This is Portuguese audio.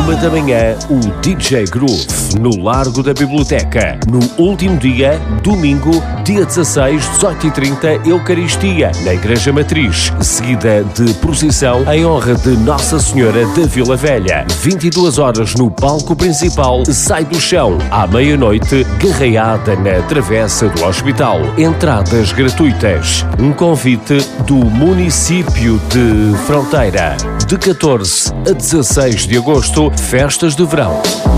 1h, o DJ Groove, no Largo da Biblioteca. No último dia, domingo, dia 16, 18h30, Eucaristia, na Igreja Matriz, seguida de procissão em honra de Nossa Senhora da Vila Velha. 22 horas no palco principal, Sai do Chão, à meia-noite, garreada na Travessa do Hospital. Entradas gratuitas. Um convite do município de Fronteira. De 14 a 16 de agosto, festas de verão.